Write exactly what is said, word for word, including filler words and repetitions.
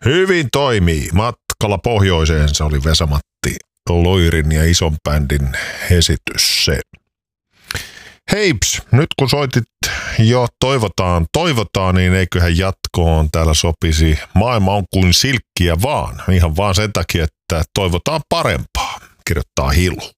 Hyvin toimii. Matkalla pohjoiseen se oli Vesa-Matti Loirin ja ison bändin esitys se. Heips, nyt kun soitit jo toivotaan, toivotaan, niin eiköhän jatkoon täällä sopisi. Maailma on kuin silkkiä vaan, ihan vaan sen takia, että toivotaan parempaa, kirjoittaa Hilu.